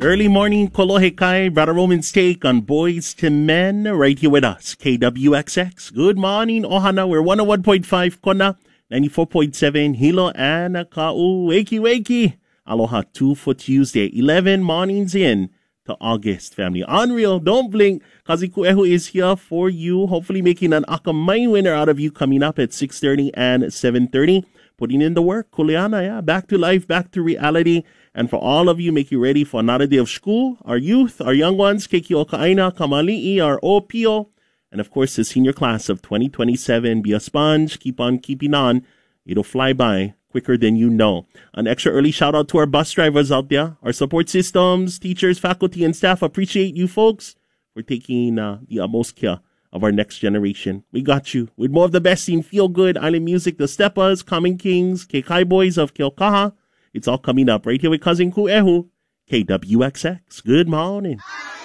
Early morning Kolohekai, Brother Roman's take on Boys to Men, right here with us, KWXX. Good morning, Ohana. We're 101.5 Kona, 94.7 Hilo and Ka'u. Wakey, wakey. Aloha 2 for Tuesday, 11 mornings in to August, family. Unreal, don't blink. Kazikuehu is here for you, hopefully making an Akamai winner out of you coming up at 6:30 and 7:30. Putting in the work, Kuleana, yeah, back to life, back to reality. And for all of you, make you ready for another day of school. Our youth, our young ones, Keiki Okaaina, Kamali'i, our OPO, and of course the senior class of 2027. Be a sponge, keep on keeping on. It'll fly by quicker than you know. An extra early shout out to our bus drivers out there, our support systems, teachers, faculty, and staff. Appreciate you folks for taking the utmost care of our next generation. We got you with more of the best in feel good island music. The Steppers, Common Kings, Kekai Boys of Kilkaha. It's all coming up right here with Cousin Kuehu, KWXX. Good morning.